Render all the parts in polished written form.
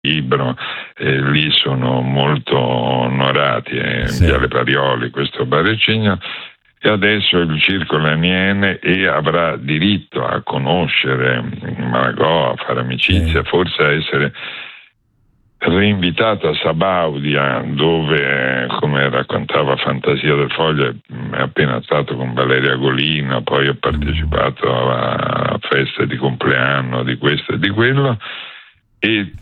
libro, lì sono molto onorati, sì. Viale Parioli, questo Barricigno, e adesso il Circolo Aniene, e avrà diritto a conoscere Malagò, a fare amicizia, forse a essere reinvitato a Sabaudia, dove, come raccontava Fantasia del Foglio, è appena stato con Valeria Golino, poi ho partecipato a feste di compleanno di questo e di quello, e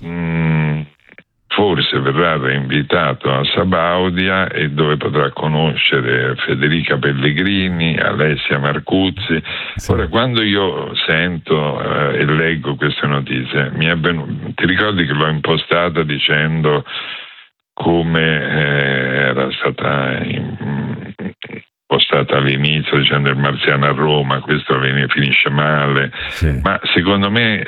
forse verrà reinvitato a Sabaudia, e dove potrà conoscere Federica Pellegrini, Alessia Marcuzzi. Sì. Ora, quando io sento e leggo queste notizie, ti ricordi che l'ho impostata dicendo come era stata postata all'inizio, dicendo il marziano a Roma, questo finisce male, sì. Ma secondo me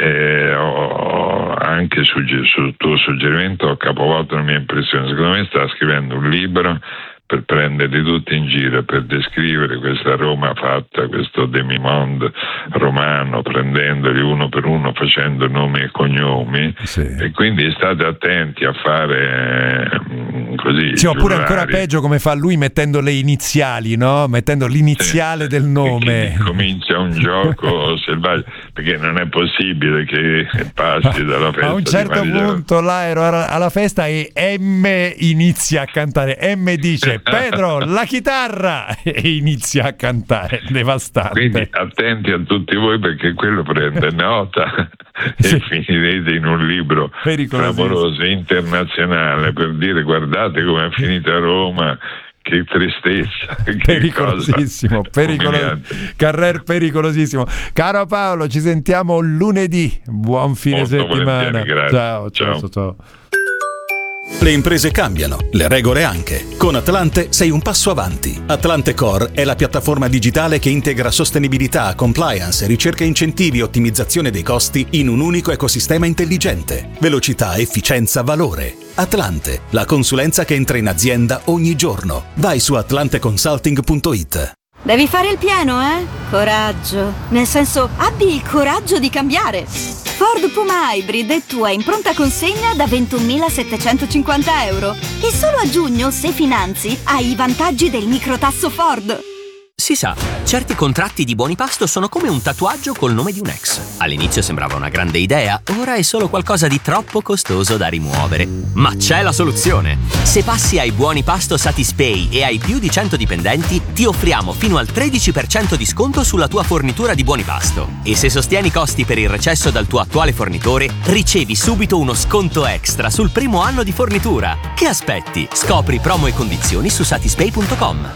anche sul tuo suggerimento ho capovolto la mia impressione. Secondo me sta scrivendo un libro per prenderli tutti in giro, per descrivere questa Roma fatta, questo demimonde romano, prendendoli uno per uno, facendo nomi e cognomi, sì. E quindi state attenti a fare così. Sì, oppure ancora peggio, come fa lui, mettendo le iniziali, no? Mettendo l'iniziale del nome. Comincia un gioco selvaggio, perché non è possibile che passi dalla festa. A un certo punto là ero alla festa e M inizia a cantare, M dice Pedro, la chitarra, e inizia a cantare, devastante. Quindi attenti a tutti voi, perché quello prende nota e finirete in un libro clamoroso internazionale per dire: guardate come è finita Roma, che tristezza, pericolosissimo, Carrer pericolosissimo. Caro Paolo, ci sentiamo lunedì, buon fine settimana. Ciao. Le imprese cambiano, le regole anche. Con Atlante sei un passo avanti. Atlante Core è la piattaforma digitale che integra sostenibilità, compliance, ricerca e incentivi e ottimizzazione dei costi in un unico ecosistema intelligente. Velocità, efficienza, valore. Atlante, la consulenza che entra in azienda ogni giorno. Vai su atlanteconsulting.it. Devi fare il pieno, Coraggio. Nel senso, abbi il coraggio di cambiare. Ford Puma Hybrid è tua in pronta consegna da 21.750 euro. E solo a giugno, se finanzi, hai i vantaggi del microtasso Ford. Si sa, certi contratti di buoni pasto sono come un tatuaggio col nome di un ex. All'inizio sembrava una grande idea, ora è solo qualcosa di troppo costoso da rimuovere. Ma c'è la soluzione! Se passi ai buoni pasto Satispay e hai più di 100 dipendenti, ti offriamo fino al 13% di sconto sulla tua fornitura di buoni pasto. E se sostieni i costi per il recesso dal tuo attuale fornitore, ricevi subito uno sconto extra sul primo anno di fornitura. Che aspetti? Scopri promo e condizioni su satispay.com.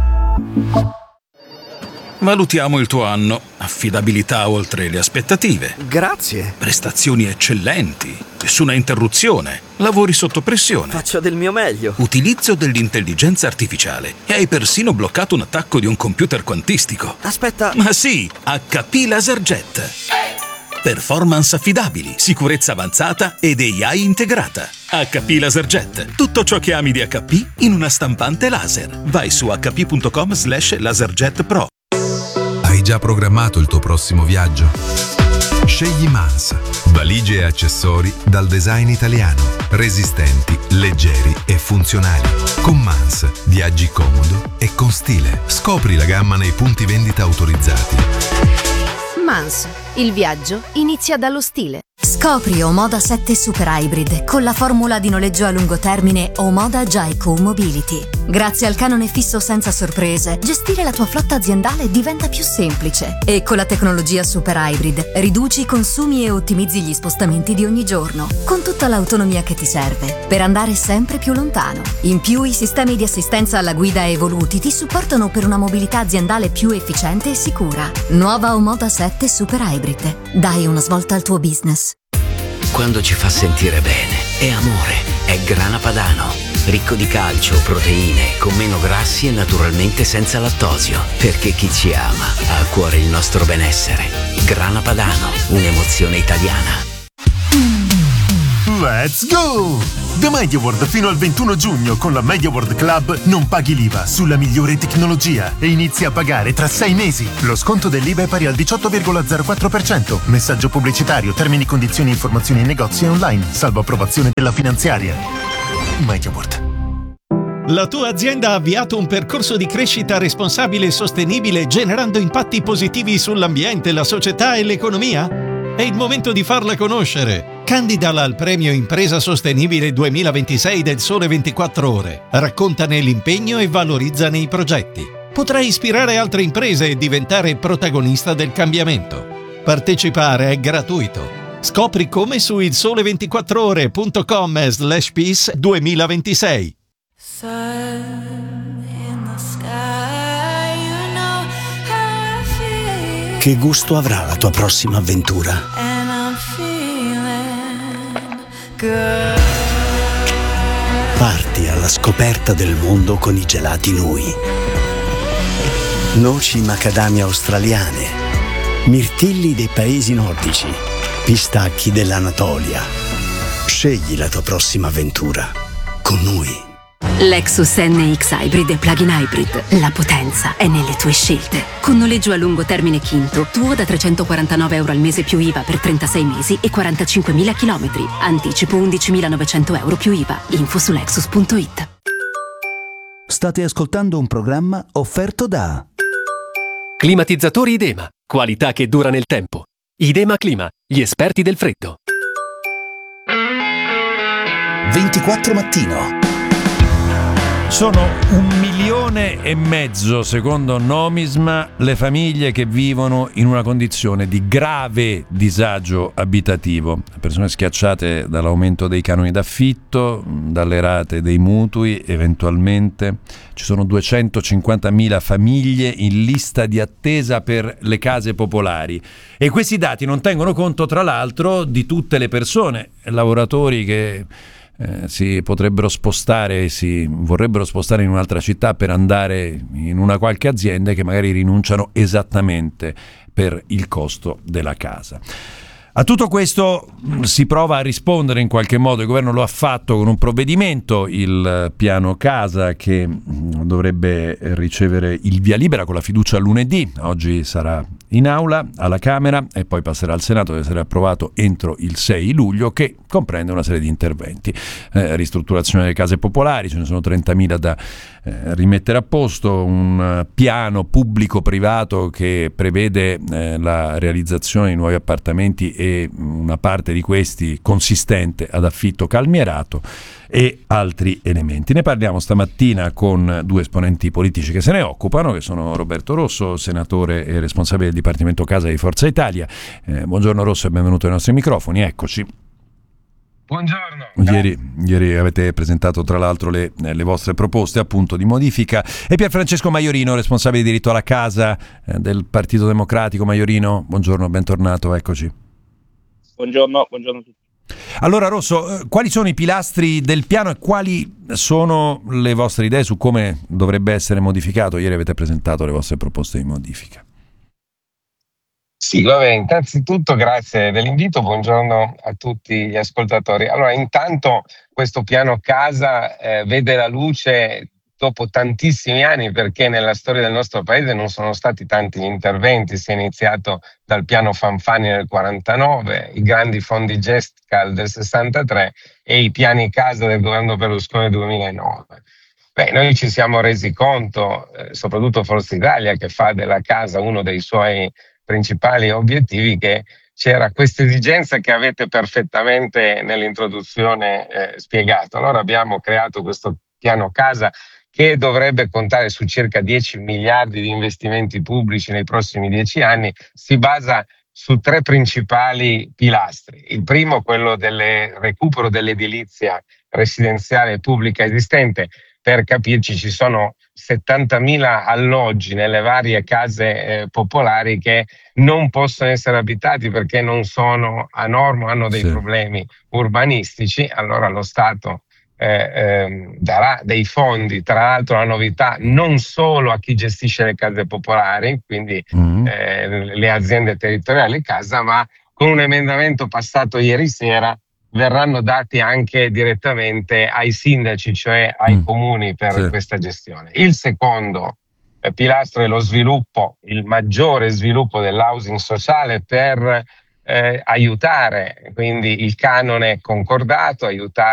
Valutiamo il tuo anno. Affidabilità oltre le aspettative. Grazie. Prestazioni eccellenti. Nessuna interruzione. Lavori sotto pressione. Faccio del mio meglio. Utilizzo dell'intelligenza artificiale. E hai persino bloccato un attacco di un computer quantistico. Aspetta. Ma sì, HP LaserJet. Performance affidabili, sicurezza avanzata ed AI integrata. HP LaserJet. Tutto ciò che ami di HP in una stampante laser. Vai su hp.com/laserjet pro. Hai già programmato il tuo prossimo viaggio? Scegli Mans, valigie e accessori dal design italiano, resistenti, leggeri e funzionali. Con Mans viaggi comodo e con stile. Scopri la gamma nei punti vendita autorizzati. Mans, il viaggio inizia dallo stile. Scopri Omoda 7 Super Hybrid con la formula di noleggio a lungo termine Omoda Jaico Mobility. Grazie al canone fisso senza sorprese, gestire la tua flotta aziendale diventa più semplice. E con la tecnologia Super Hybrid riduci i consumi e ottimizzi gli spostamenti di ogni giorno, con tutta l'autonomia che ti serve per andare sempre più lontano. In più, i sistemi di assistenza alla guida evoluti ti supportano per una mobilità aziendale più efficiente e sicura. Nuova Omoda 7 Super Hybrid. Dai una svolta al tuo business. Quando ci fa sentire bene, è amore, è Grana Padano. Ricco di calcio, proteine, con meno grassi e naturalmente senza lattosio. Perché chi ci ama ha a cuore il nostro benessere. Grana Padano, un'emozione italiana. Let's go! The MediaWorld fino al 21 giugno con la MediaWorld Club non paghi l'IVA sulla migliore tecnologia e inizi a pagare tra 6 mesi. Lo sconto dell'IVA è pari al 18,04%. Messaggio pubblicitario, termini, condizioni, informazioni in negozi e online, salvo approvazione della finanziaria. MediaWorld. La tua azienda ha avviato un percorso di crescita responsabile e sostenibile generando impatti positivi sull'ambiente, la società e l'economia? È il momento di farla conoscere. Candidala al premio Impresa Sostenibile 2026 del Sole 24 Ore. Raccontane l'impegno e valorizzane i progetti. Potrai ispirare altre imprese e diventare protagonista del cambiamento. Partecipare è gratuito. Scopri come su ilsole24ore.com/peace 2026. Che gusto avrà la tua prossima avventura? Parti alla scoperta del mondo con i gelati Nui. Noci macadamia australiane, mirtilli dei paesi nordici, pistacchi dell'Anatolia. Scegli la tua prossima avventura con Nui. Lexus NX Hybrid e Plug-in Hybrid. La potenza è nelle tue scelte. Con noleggio a lungo termine Quinto, tuo da €349 al mese più IVA per 36 mesi e 45.000 chilometri. Anticipo €11.900 più IVA. Info su Lexus.it. State ascoltando un programma offerto da Climatizzatori Idema. Qualità che dura nel tempo. Idema Clima, gli esperti del freddo. 24 Mattino. Sono 1,5 milioni, secondo Nomisma, le famiglie che vivono in una condizione di grave disagio abitativo. Persone schiacciate dall'aumento dei canoni d'affitto, dalle rate dei mutui, eventualmente. Ci sono 250.000 famiglie in lista di attesa per le case popolari. E questi dati non tengono conto, tra l'altro, di tutte le persone, lavoratori che si potrebbero spostare, si vorrebbero spostare in un'altra città per andare in una qualche azienda e che magari rinunciano esattamente per il costo della casa. A tutto questo si prova a rispondere in qualche modo, il governo lo ha fatto con un provvedimento, il piano casa, che dovrebbe ricevere il via libera con la fiducia lunedì. Oggi sarà in aula alla Camera e poi passerà al Senato, deve essere approvato entro il 6 luglio, che comprende una serie di interventi. Ristrutturazione delle case popolari, ce ne sono 30.000 da rimettere a posto, un piano pubblico-privato che prevede la realizzazione di nuovi appartamenti e una parte di questi consistente ad affitto calmierato e altri elementi. Ne parliamo stamattina con due esponenti politici che se ne occupano, che sono Roberto Rosso, senatore e responsabile del Dipartimento Casa di Forza Italia. Buongiorno Rosso e benvenuto ai nostri microfoni, eccoci. Buongiorno. Ieri avete presentato tra l'altro le vostre proposte appunto di modifica. E Pierfrancesco Maiorino, responsabile di diritto alla casa del Partito Democratico. Maiorino, buongiorno, bentornato, eccoci. Buongiorno a tutti. Allora Rosso, quali sono i pilastri del piano e quali sono le vostre idee su come dovrebbe essere modificato? Ieri avete presentato le vostre proposte di modifica. Sì, vabbè, innanzitutto grazie dell'invito, buongiorno a tutti gli ascoltatori. Allora, intanto questo piano casa vede la luce dopo tantissimi anni, perché nella storia del nostro paese non sono stati tanti gli interventi. Si è iniziato dal piano Fanfani nel 49, i grandi fondi Gescal del 63 e i piani casa del governo Berlusconi del 2009. Noi ci siamo resi conto, soprattutto Forza Italia, che fa della casa uno dei suoi principali obiettivi, che c'era questa esigenza che avete perfettamente nell'introduzione spiegato. Allora abbiamo creato questo piano casa che dovrebbe contare su circa 10 miliardi di investimenti pubblici nei prossimi 10 anni. Si basa su 3 principali pilastri. Il primo, quello del recupero dell'edilizia residenziale pubblica esistente. Per capirci, ci sono 70.000 alloggi nelle varie case popolari che non possono essere abitati perché non sono a norma, hanno dei problemi urbanistici. Allora lo Stato darà dei fondi, tra l'altro la novità, non solo a chi gestisce le case popolari, quindi le aziende territoriali casa, ma con un emendamento passato ieri sera verranno dati anche direttamente ai sindaci, cioè ai comuni per questa gestione. Il secondo pilastro è lo sviluppo, il maggiore sviluppo dell'housing sociale per aiutare quindi il canone concordato, aiutare